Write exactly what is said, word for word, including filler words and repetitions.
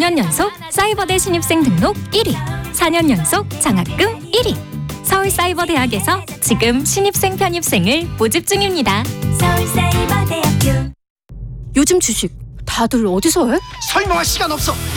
년 연속 사이버대 신입생 등록 일 위, 사 년 연속 장학금 일 위. 서울사이버대학에서 지금 신입생 편입생을 모집 중입니다. 서울사이버대학교. 요즘 주식 다들 어디서 해? 설명할 시간 없어.